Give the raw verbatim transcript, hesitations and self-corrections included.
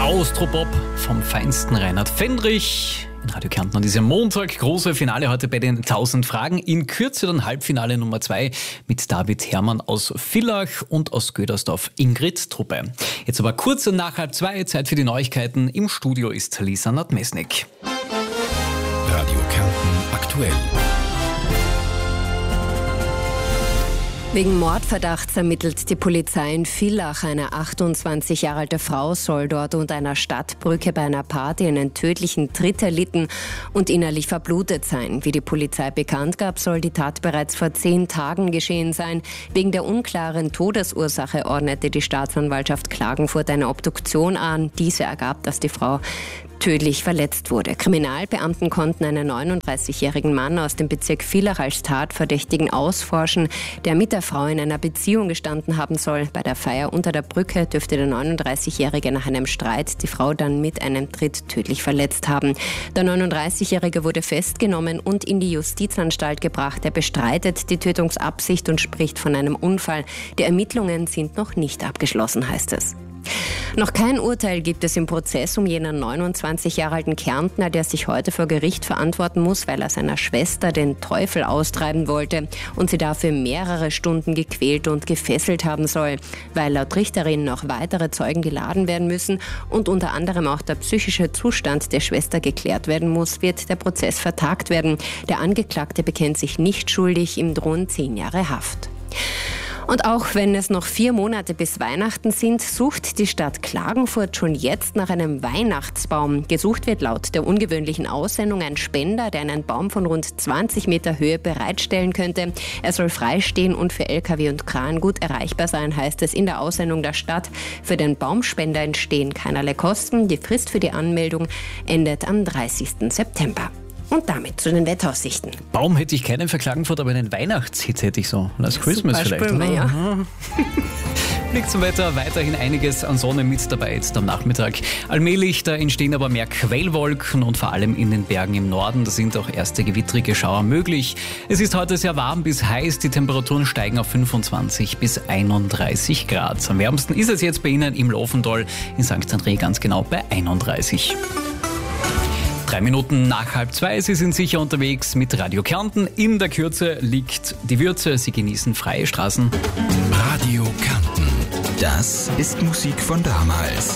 Austropop vom feinsten Reinhard Fendrich in Radio Kärnten an diesem Montag. Große Finale heute bei den tausend Fragen. In Kürze dann Halbfinale Nummer zwei mit David Herrmann aus Villach und aus Gödersdorf Ingrid Truppe. Jetzt aber kurz nach halb zwei, Zeit für die Neuigkeiten. Im Studio ist Lisa Nadmesnik. Radio Kärnten aktuell. Wegen Mordverdachts ermittelt die Polizei in Villach. Eine achtundzwanzig Jahre alte Frau soll dort unter einer Stadtbrücke bei einer Party einen tödlichen Tritt erlitten und innerlich verblutet sein. Wie die Polizei bekannt gab, soll die Tat bereits vor zehn Tagen geschehen sein. Wegen der unklaren Todesursache ordnete die Staatsanwaltschaft Klagenfurt eine Obduktion an. Diese ergab, dass die Frau tödlich verletzt wurde. Kriminalbeamten konnten einen neununddreißigjährigen Mann aus dem Bezirk Villach als Tatverdächtigen ausforschen, der mit der Frau in einer Beziehung gestanden haben soll. Bei der Feier unter der Brücke dürfte der neununddreißigjährige nach einem Streit die Frau dann mit einem Tritt tödlich verletzt haben. Der neununddreißigjährige wurde festgenommen und in die Justizanstalt gebracht. Er bestreitet die Tötungsabsicht und spricht von einem Unfall. Die Ermittlungen sind noch nicht abgeschlossen, heißt es. Noch kein Urteil gibt es im Prozess um jenen neunundzwanzig Jahre alten Kärntner, der sich heute vor Gericht verantworten muss, weil er seiner Schwester den Teufel austreiben wollte und sie dafür mehrere Stunden gequält und gefesselt haben soll. Weil laut Richterin noch weitere Zeugen geladen werden müssen und unter anderem auch der psychische Zustand der Schwester geklärt werden muss, wird der Prozess vertagt werden. Der Angeklagte bekennt sich nicht schuldig, ihm drohen zehn Jahre Haft. Und auch wenn es noch vier Monate bis Weihnachten sind, sucht die Stadt Klagenfurt schon jetzt nach einem Weihnachtsbaum. Gesucht wird laut der ungewöhnlichen Aussendung ein Spender, der einen Baum von rund zwanzig Meter Höhe bereitstellen könnte. Er soll freistehen und für L K W und Kran gut erreichbar sein, heißt es in der Aussendung der Stadt. Für den Baumspender entstehen keinerlei Kosten. Die Frist für die Anmeldung endet am dreißigsten September. Und damit zu den Wetteraussichten. Baum hätte ich keinen für Klagenfurt, aber einen Weihnachtshit hätte ich so. Last Christmas vielleicht. Mal, ja. Blick zum Wetter, weiterhin einiges an Sonne mit dabei jetzt am Nachmittag. Allmählich, da entstehen aber mehr Quellwolken und vor allem in den Bergen im Norden, da sind auch erste gewittrige Schauer möglich. Es ist heute sehr warm bis heiß, die Temperaturen steigen auf fünfundzwanzig bis einunddreißig Grad. Am wärmsten ist es jetzt bei Ihnen im Laufental in Sankt André ganz genau bei einunddreißig. Drei Minuten nach halb zwei, Sie sind sicher unterwegs mit Radio Kärnten. In der Kürze liegt die Würze, Sie genießen freie Straßen. Radio Kärnten, das ist Musik von damals.